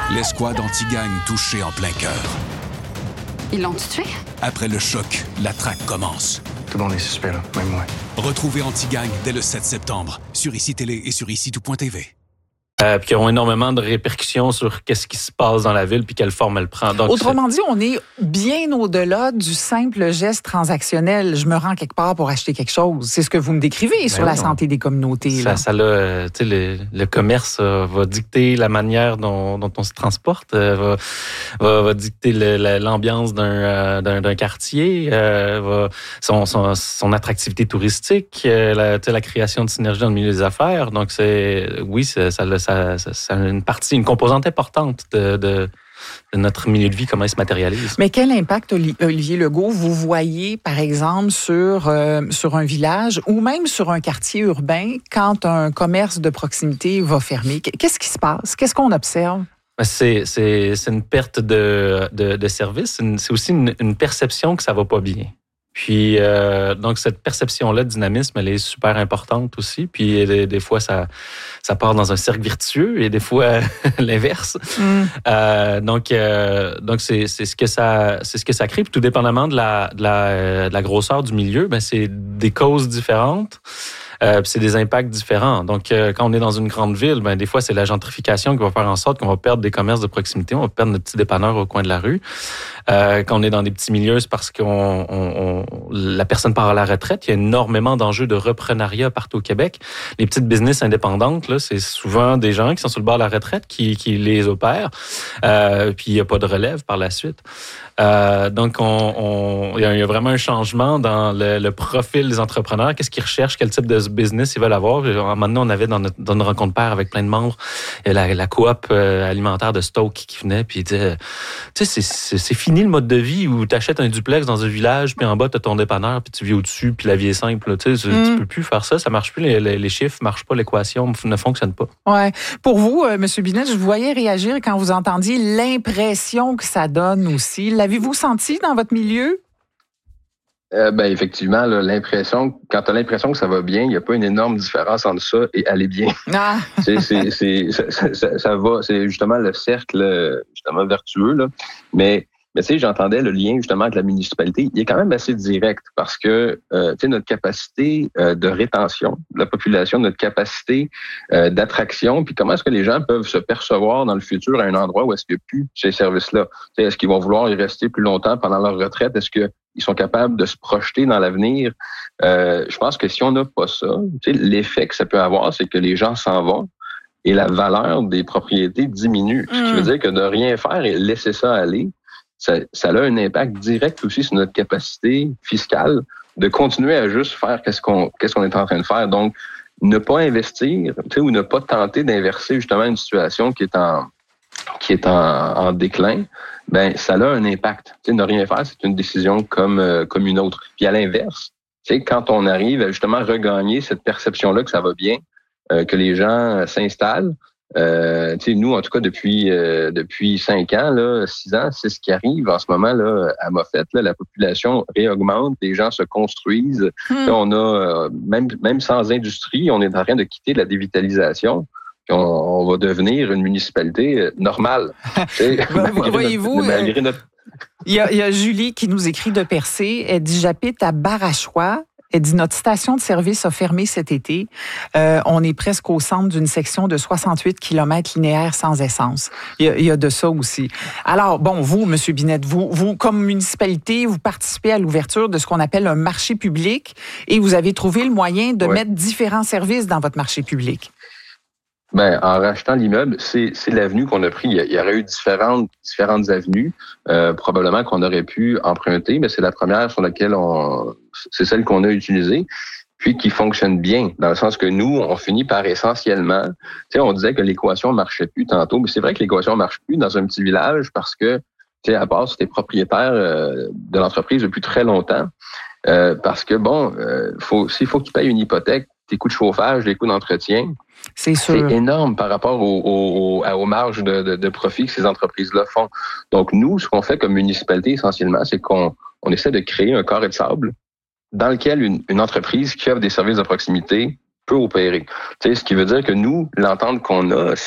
L'escouade anti-gang touchée en plein cœur. Ils l'ont tué? Après le choc, la traque commence. Tout le monde est suspect, là, même moi. Retrouvez Anti-Gang dès le 7 septembre sur ICI Télé et sur ICI-tout.tv. Puis qui auront énormément de répercussions sur qu'est-ce qui se passe dans la ville puis quelle forme elle prend. Donc, autrement dit, on est bien au-delà du simple geste transactionnel. Je me rends quelque part pour acheter quelque chose. C'est ce que vous me décrivez sur la santé des communautés. Le commerce va dicter la manière dont on se transporte, va dicter l'ambiance d'un quartier, son attractivité touristique, la création de synergie dans le milieu des affaires. Donc, ça a une composante importante de notre milieu de vie, comment il se matérialise. Mais quel impact, Olivier Legault, vous voyez, par exemple, sur un village ou même sur un quartier urbain quand un commerce de proximité va fermer? Qu'est-ce qui se passe? Qu'est-ce qu'on observe? C'est une perte de service. C'est aussi une perception que ça va pas bien. Puis, donc, cette perception-là de dynamisme, elle est super importante aussi. Puis, des fois, ça part dans un cercle vertueux et des fois, l'inverse. Donc, c'est ce que ça crée. Puis, tout dépendamment de la grosseur du milieu, ben, c'est des causes différentes. Puis c'est des impacts différents. Donc, quand on est dans une grande ville, ben des fois, c'est la gentrification qui va faire en sorte qu'on va perdre des commerces de proximité, on va perdre notre petit dépanneur au coin de la rue. Quand on est dans des petits milieux, c'est parce que la personne part à la retraite. Il y a énormément d'enjeux de reprenariat partout au Québec. Les petites business indépendantes, là, c'est souvent des gens qui sont sur le bord de la retraite qui les opèrent. Puis il n'y a pas de relève par la suite. Donc, il y a vraiment un changement dans le profil des entrepreneurs. Qu'est-ce qu'ils recherchent? Quel type de business ils veulent avoir? Maintenant, on avait dans notre rencontre père avec plein de membres, la coop alimentaire de Stoke qui venait puis il disait, tu sais, c'est fini le mode de vie où tu achètes un duplex dans un village puis en bas, tu as ton dépanneur puis tu vis au-dessus puis la vie est simple. Tu sais, tu peux plus faire ça marche plus. Les chiffres marchent pas, l'équation ne fonctionne pas. Ouais. Pour vous, M. Binet, je vous voyais réagir quand vous entendiez l'impression que ça donne aussi. L'avez-vous senti dans votre milieu? Effectivement, là, quand tu as l'impression que ça va bien, il n'y a pas une énorme différence entre ça et aller bien. Ah. Ça va, c'est justement le cercle justement vertueux, là. Mais tu sais, j'entendais le lien justement avec la municipalité. Il est quand même assez direct parce que tu sais, notre capacité de rétention de la population, notre capacité d'attraction, puis comment est-ce que les gens peuvent se percevoir dans le futur à un endroit où est-ce qu'il n'y a plus ces services-là. Tu sais, est-ce qu'ils vont vouloir y rester plus longtemps pendant leur retraite? Est-ce qu'ils sont capables de se projeter dans l'avenir? Je pense que si on n'a pas ça, tu sais, l'effet que ça peut avoir, c'est que les gens s'en vont et la valeur des propriétés diminue. Ce qui veut dire que de rien faire et laisser ça aller, ça a un impact direct aussi sur notre capacité fiscale de continuer à juste faire qu'est-ce qu'on est en train de faire. Donc, ne pas investir, tu sais, ou ne pas tenter d'inverser justement une situation qui est en déclin, ben ça a un impact. Tu sais, ne rien faire, c'est une décision comme une autre. Puis à l'inverse, tu sais, quand on arrive à justement regagner cette perception-là que ça va bien, que les gens s'installent. Tu sais, nous, en tout cas, depuis 5 ans, là, 6 ans, c'est ce qui arrive en ce moment là à Moffett. Là, la population réaugmente, les gens se construisent. Là, on a même sans industrie, on est en train de quitter la dévitalisation. On va devenir une municipalité normale. Voyez-vous, malgré notre... il y a Julie qui nous écrit de Percé. Elle dit, j'habite à Barachois. Elle dit, notre station de service a fermé cet été. On est presque au centre d'une section de 68 km linéaires sans essence. Il y a de ça aussi. Alors, bon, vous, M. Binet, vous, comme municipalité, vous participez à l'ouverture de ce qu'on appelle un marché public et vous avez trouvé le moyen de mettre différents services dans votre marché public. Ben, en rachetant l'immeuble, c'est l'avenue qu'on a pris. Il y aurait eu différentes avenues, probablement qu'on aurait pu emprunter, mais c'est la première sur laquelle c'est celle qu'on a utilisée, puis qui fonctionne bien, dans le sens que nous, on finit par essentiellement, tu sais, on disait que l'équation marchait plus tantôt, mais c'est vrai que l'équation marche plus dans un petit village parce que, tu sais, à part si t'es propriétaire de l'entreprise depuis très longtemps, parce que bon, s'il faut que tu payes une hypothèque, tes coûts de chauffage, les coûts d'entretien, c'est énorme par rapport aux marges de profit que ces entreprises-là font. Donc, nous, ce qu'on fait comme municipalité, essentiellement, c'est qu'on essaie de créer un carré de sable dans lequel une entreprise qui offre des services de proximité peut opérer. Tu sais, ce qui veut dire que nous, l'entente qu'on a,